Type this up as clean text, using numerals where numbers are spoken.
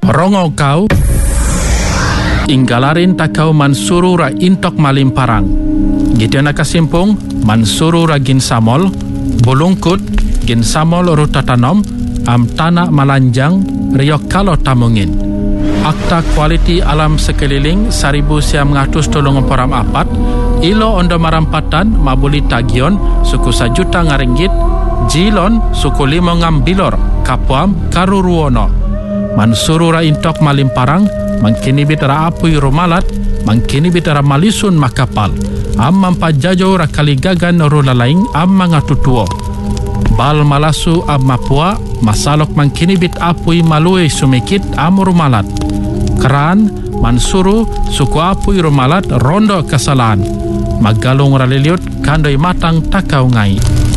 Merongo kau inggalarin takau mansuru ra intok malim parang. Gideon akasimpung mansuru ra gin samol bulungkut gin samol ruta tanom am tanah malanjang riok kalau tamungin. Akta kualiti alam sekeliling 1934 ilo ondo marampatan mabuli tagion suku 1 juta ngaringgit jilon suku 5 ngambilor kapuam karuruono. Mansuru ra intok malim parang mangkini bitara apui rumalat mangkini bitara malisun makapal am mampajajo ra kaligagan rulalaing am mangatutuo bal malasu am mapua masalok mangkini bit apui malui sumikit am rumalat keran mansuru suku apui rumalat rondo kesalahan magalung raliliut kandoi matang takau ngai.